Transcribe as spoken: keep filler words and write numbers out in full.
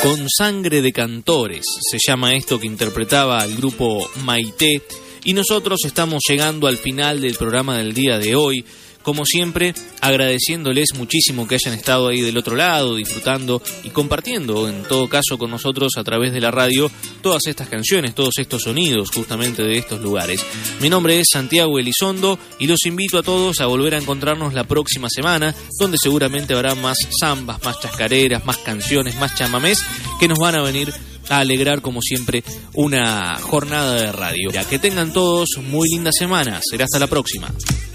Con sangre de cantores, se llama esto que interpretaba el grupo Maite, y nosotros estamos llegando al final del programa del día de hoy. Como siempre, agradeciéndoles muchísimo que hayan estado ahí del otro lado, disfrutando y compartiendo, en todo caso, con nosotros a través de la radio, todas estas canciones, todos estos sonidos justamente de estos lugares. Mi nombre es Santiago Elizondo y los invito a todos a volver a encontrarnos la próxima semana, donde seguramente habrá más zambas, más chascareras, más canciones, más chamamés que nos van a venir a alegrar, como siempre, una jornada de radio. Ya que tengan todos muy linda semana. Será hasta la próxima.